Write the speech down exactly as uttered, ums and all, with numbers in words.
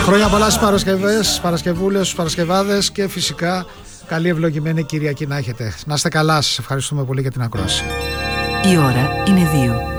Χρόνια πολλά στις Παρασκευές, Παρασκευούλες, στους Παρασκευάδες και φυσικά καλή ευλογημένη Κυριακή να έχετε. Να είστε καλά, σας ευχαριστούμε πολύ για την ακρόαση. Η ώρα είναι δύο.